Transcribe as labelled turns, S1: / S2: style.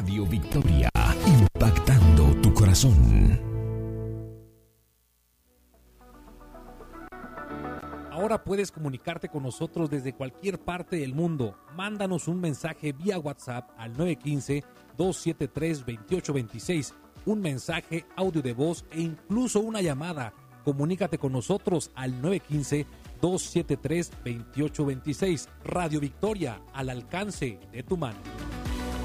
S1: Radio Victoria, impactando tu corazón.
S2: Ahora puedes comunicarte con nosotros desde cualquier parte del mundo. Mándanos un mensaje vía WhatsApp al 915-273-2826, un mensaje, audio de voz e incluso una llamada. Comunícate con nosotros al 915-273-2826. Radio Victoria, al alcance de tu mano.